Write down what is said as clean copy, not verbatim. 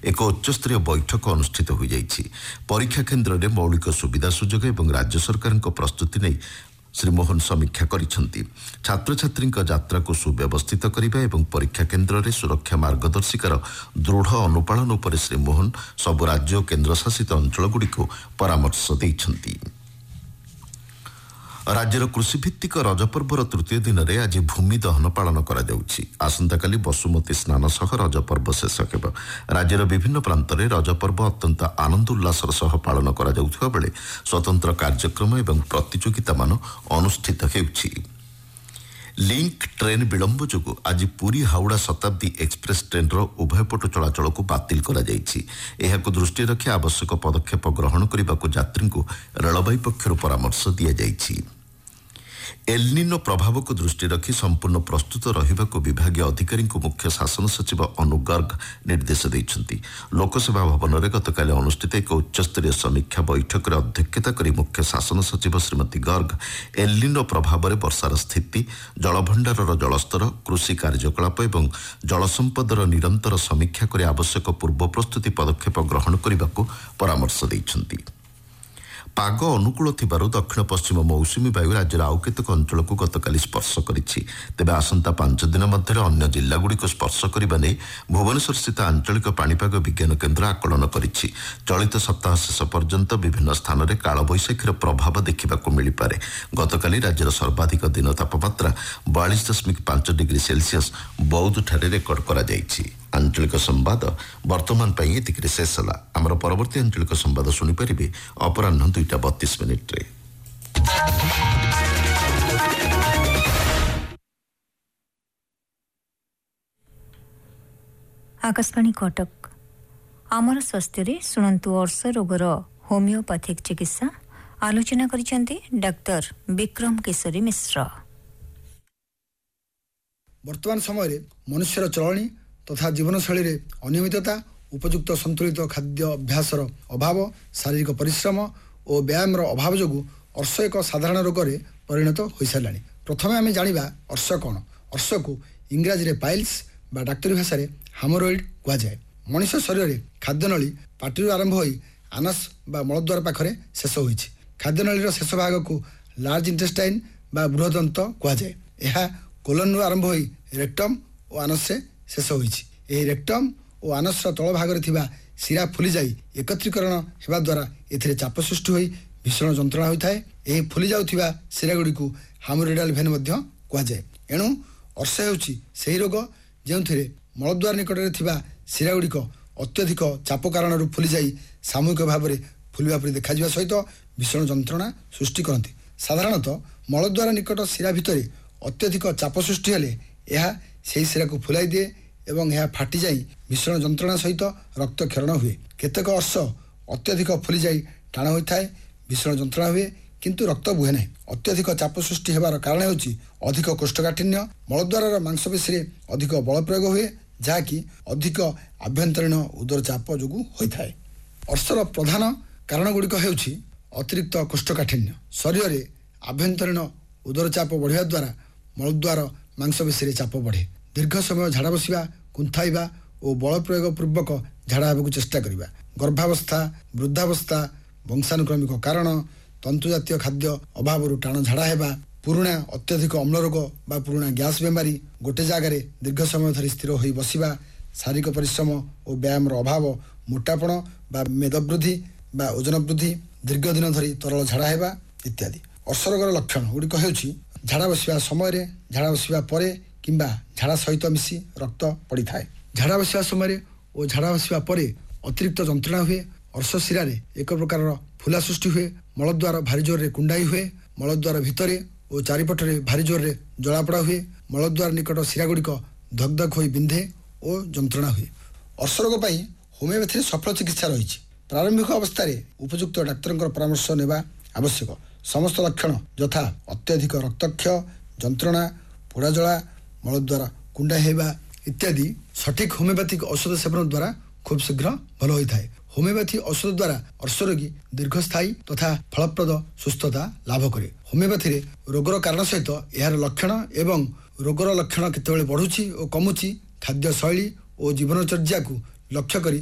ଏକ ଉଚ୍ଚସ୍ତରୀୟ ବୈଠକ ଅନୁଷ୍ଠିତ ହୋଇଯାଇଛି। ପରୀକ୍ଷା କେନ୍ଦ୍ରରେ ମୌଳିକ ସୁବିଧା ସୁଯୋଗ ଏବଂ ରାଜ୍ୟ ସରକାରଙ୍କ ପ୍ରସ୍ତୁତି ନେଇ ଶ୍ରୀ ମୋହନ ସମୀକ୍ଷା କରିଛନ୍ତି। ଛାତ୍ରଛାତ୍ରୀଙ୍କ ଯାତ୍ରାକୁ ସୁବ୍ୟବସ୍ଥିତ କରିବା ଏବଂ ପରୀକ୍ଷା କେନ୍ଦ୍ରରେ ସୁରକ୍ଷା ମାର୍ଗଦର୍ଶିକାର ଦୃଢ଼ ଅନୁପାଳନ ଉପରେ ଶ୍ରୀ ମୋହନ ସବୁ ରାଜ୍ୟ ଓ କେନ୍ଦ୍ରଶାସିତ ଅଞ୍ଚଳଗୁଡ଼ିକୁ ପରାମର୍ଶ ଦେଇଛନ୍ତି। ରାଜ୍ୟର କୃଷିଭିତ୍ତିକ ରଜପର୍ବର ତୃତୀୟ ଦିନରେ ଆଜି ଭୂମି ଦହନ ପାଳନ କରାଯାଉଛି। ଆସନ୍ତାକାଲି ବସୁମତୀ ସ୍ନାନ ସହ ରଜପର୍ବ ଶେଷ ହେବ। ରାଜ୍ୟର ବିଭିନ୍ନ ପ୍ରାନ୍ତରେ ରଜପର୍ବ ଅତ୍ୟନ୍ତ ଆନନ୍ଦ ଉଲ୍ଲାସର ସହ ପାଳନ କରାଯାଉଥିବା ବେଳେ ସ୍ୱତନ୍ତ୍ର କାର୍ଯ୍ୟକ୍ରମ ଏବଂ ପ୍ରତିଯୋଗିତାମାନ ଅନୁଷ୍ଠିତ ହେଉଛି। ଲିଙ୍କ ଟ୍ରେନ୍ ବିଳମ୍ବ ଯୋଗୁଁ ଆଜି ପୁରୀ ହାଉଡ଼ା ଶତାବ୍ଦୀ ଏକ୍ସପ୍ରେସ୍ ଟ୍ରେନ୍ର ଉଭୟ ପଟ ଚଳାଚଳକୁ ବାତିଲ କରାଯାଇଛି। ଏହାକୁ ଦୃଷ୍ଟିରେ ରଖି ଆବଶ୍ୟକ ପଦକ୍ଷେପ ଗ୍ରହଣ କରିବାକୁ ଯାତ୍ରୀଙ୍କୁ ରେଳବାଇ ପକ୍ଷରୁ ପରାମର୍ଶ ଦିଆଯାଇଛି। ଏଲ୍‌ନିନୋ ପ୍ରଭାବକୁ ଦୃଷ୍ଟିରେ ରଖି ସମ୍ପୂର୍ଣ୍ଣ ପ୍ରସ୍ତୁତ ରହିବାକୁ ବିଭାଗୀୟ ଅଧିକାରୀଙ୍କୁ ମୁଖ୍ୟ ଶାସନ ସଚିବ ଅନୁ ଗର୍ଗ ନିର୍ଦ୍ଦେଶ ଦେଇଛନ୍ତି। ଲୋକସେବା ଭବନରେ ଗତକାଲି ଅନୁଷ୍ଠିତ ଏକ ଉଚ୍ଚସ୍ତରୀୟ ସମୀକ୍ଷା ବୈଠକରେ ଅଧ୍ୟକ୍ଷତା କରି ମୁଖ୍ୟ ଶାସନ ସଚିବ ଶ୍ରୀମତୀ ଗର୍ଗ ଏଲ୍‌ନିନୋ ପ୍ରଭାବରେ ବର୍ଷାର ସ୍ଥିତି, ଜଳଭଣ୍ଡାରର ଜଳସ୍ତର, କୃଷି କାର୍ଯ୍ୟକଳାପ ଏବଂ ଜଳସମ୍ପଦର ନିରନ୍ତର ସମୀକ୍ଷା କରି ଆବଶ୍ୟକ ପୂର୍ବ ପ୍ରସ୍ତୁତି ପଦକ୍ଷେପ ଗ୍ରହଣ କରିବାକୁ ପରାମର୍ଶ ଦେଇଛନ୍ତି। ପାଗ ଅନୁକୂଳ ଥିବାରୁ ଦକ୍ଷିଣ ପଶ୍ଚିମ ମୌସୁମୀ ବାୟୁ ରାଜ୍ୟର ଆଉ କେତେକ ଅଞ୍ଚଳକୁ ଗତକାଲି ସ୍ପର୍ଶ କରିଛି। ତେବେ ଆସନ୍ତା 5 ଦିନ ମଧ୍ୟରେ ଅନ୍ୟ ଜିଲ୍ଲାଗୁଡ଼ିକୁ ସ୍ପର୍ଶ କରିବା ନେଇ ଭୁବନେଶ୍ୱରସ୍ଥିତ ଆଞ୍ଚଳିକ ପାଣିପାଗ ବିଜ୍ଞାନ କେନ୍ଦ୍ର ଆକଳନ କରିଛି। ଚଳିତ ସପ୍ତାହ ଶେଷ ପର୍ଯ୍ୟନ୍ତ ବିଭିନ୍ନ ସ୍ଥାନରେ କାଳବୈଶାଖୀର ପ୍ରଭାବ ଦେଖିବାକୁ ମିଳିପାରେ। ଗତକାଲି ରାଜ୍ୟର ସର୍ବାଧିକ ଦିନ ତାପମାତ୍ରା 42.5 ଡିଗ୍ରୀ ସେଲ୍ସିୟସ୍ ବୌଦ୍ଧଠାରେ ରେକର୍ଡ କରାଯାଇଛି। ଆଞ୍ଚଳିକ ସମ୍ବାଦ ବର୍ତ୍ତମାନ ପାଇଁ ଏତିକିରେ ଶେଷ ହେଲା। ଆମର ପରବର୍ତ୍ତୀ ଆଞ୍ଚଳିକ ସମ୍ବାଦ ଶୁଣିପାରିବେ ଅପରାହ୍ନ 2:32। आकाशवाणी कटक आमर स्वास्थ्य शुणु अर्श रोगर होमिओपैथिक चिकित्सा आलोचना करिसेंती डाक्टर विक्रम केशरी मिश्र। वर्तमान समय मनुष्यर चलनी तथा जीवनशैली रे अनियमितता, उपयुक्त संतुलित खाद्य अभ्यासर अभाव, शारीरिक परिश्रम और व्यायाम अभाव जो अर्श एक साधारण रोग में परिणत हो सारा। प्रथमे आम जाना अर्श कौन। अर्श को इंग्राजी रे पाइल्स बा डाक्तरी भाषा रे हामोरॉइड कहुए। मनुष्य शरीर में खाद्यनली पार्टी आरंभ हो आनस बा मलद्वार पाखरे शेष हो। खाद्यनली शेष भाग को लार्ज इंटेस्टाइन बा बृहदंत कहुए। यह कोलन आरंभ हो रेक्टम और आनस से शेष हो। रेक्टम और आनस तल भाग में शिरा फुली जाई एकत्रीकरण होगा द्वारा एथिरे चाप सृष्टि होई भीषण जंत्रणा होता है। यह फुली जाउथिबा शिरा गुड़ी को हामोरॉइडल भेन कहुए। एणु अर्श होउछि सेही रोग जेउथिरे मलद्वार निकट में थिबा शिरा गुड़िक अत्यधिक चाप कारण फुली जाई सामूहिक भाव में फुलवा पर देखा सहित भीषण जंत्रणा सृष्टि करती। साधारणतः मलद्वार निकट शिरा भितर अत्यधिक चाप सृष्टि हेले यह से शिरा को फुलाई दिए एवं यह फाटी जाई भीषण जंत्रणा सहित रक्त क्षरण हुए। केतेक अर्श अत्यधिक फुली जाई टाण होता है, भीषण जंत्रणा हुए किंतु रक्त बुहे ना। अत्यधिक चाप सृष्टि होबार कारण होची अधिक कोष्ठकाठिन्य, मलद्वार मांसपेशी रे अधिक बल प्रयोग हुए जहाँकि अधिक आभ्यंतरीण उदर चाप जो होता है। अर्शर प्रधान कारण गुड़िक होउछि अतिरिक्त कोष्ठकाठिन्य। शरीर में आभ्यंतरीण उदर चाप बढ़िया द्वारा मलद्वार मांसपेशी रे चाप बढ़े। दीर्घ समय झाड़ा बसिबा, कुंथाइबा और बल प्रयोग पूर्वक झाड़ा होगा चेष्टा करिबा। गर्भावस्था, वृद्धावस्था, वंशानुक्रमिक कारण, तंतु जातीय खाद्य अभाव टाण झाड़ा हेबा, पुराणा अत्यधिक अम्ल रोग बा पुराणा गैस बेमारी, गोटे जगार दीर्घ समय धरी स्थिर हो बसिबा, शारीरिक परिश्रम और व्यायाम अभाव, मोटापण बा मेदवृद्धि बा ओजन वृद्धि, दीर्घ दिन धरी तरल झाड़ा हेबा इत्यादि। अर्श रोगर लक्षण गुड़िक होउछि झाड़ा बसिबा समय, झाड़ा बसिबा परे किंबा झाड़ा सहित मिसी रक्त पड़ी थाए। झाड़ा बसिबा समय और झाड़ा बसिबा परे अतिरिक्त जंत्रणा हुए। अर्श शिरा रे एक प्रकार फुला सृष्टि हुए। मलद्वार भारी जोर रे कुंडाई हुए। मलद्वार भितरे और चारिपटरे भारी जोर रे जलापड़ा हुए। मलद्वार निकट शिरा गुड़िक धक धक हो बिंधे और जंत्रणा हुए। अर्श रोग पई होमिओपैथी सफल चिकित्सा रही। प्रारंभिक अवस्था उपयुक्त डाक्तर परामर्श नेबा आवश्यक। समस्त लक्षण यथा अत्यधिक रक्तक्षय, जंत्रणा, पोड़ाजला, मलद्वार कुंडा हेबा इत्यादि सठिक होमिओपैथिक औषध सेवन द्वारा खूब शीघ्र भल होता है। होमिओपैथी औषध द्वारा अर्श रोगी दीर्घस्थायी तथा फलप्रद सुस्थता लाभ करे। होमिओपैथी रोगर कारण सहित यार लक्षण एवं रोगर लक्षण केतेबेले बढ़ुची और कमुची खाद्य शैली और जीवनचर्या को लक्ष्य करी